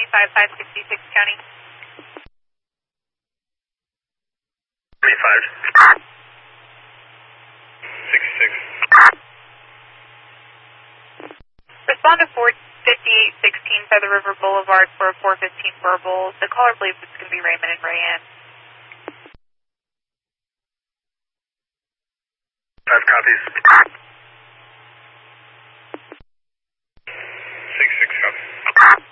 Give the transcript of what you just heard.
55566 County. 25. 66. Respond to 45816 Feather River Boulevard for a 415 verbal. The caller believes it's going to be Raymond and Rayanne. 5 copies. 66 copies.